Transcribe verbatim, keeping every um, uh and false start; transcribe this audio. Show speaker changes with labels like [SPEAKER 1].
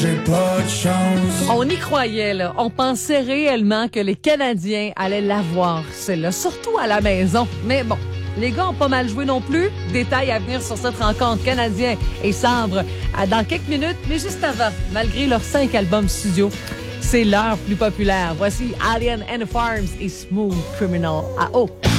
[SPEAKER 1] j'ai pas de chance.
[SPEAKER 2] On y croyait, là. On pensait réellement que les Canadiens allaient l'avoir, celle-là, surtout à la maison. Mais bon, les gars ont pas mal joué non plus. Détails à venir sur cette rencontre Canadien et Sabre dans quelques minutes. Mais juste avant, malgré leurs cinq albums studio, c'est leur plus populaire. Voici Alien and the Farms et Smooth Criminal à haut.